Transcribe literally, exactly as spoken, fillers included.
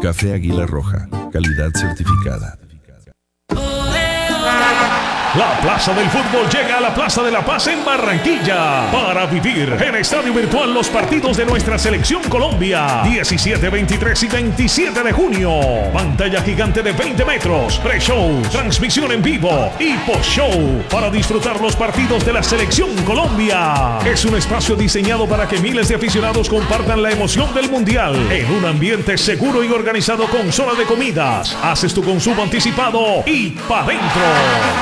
Café Águila Roja, calidad certificada. La Plaza del Fútbol llega a la Plaza de la Paz en Barranquilla para vivir en estadio virtual los partidos de nuestra selección Colombia. diecisiete, veintitrés y veintisiete de junio. Pantalla gigante de veinte metros, pre-show, transmisión en vivo y post-show para disfrutar los partidos de la selección Colombia. Es un espacio diseñado para que miles de aficionados compartan la emoción del Mundial en un ambiente seguro y organizado con zona de comidas. Haces tu consumo anticipado y pa' dentro.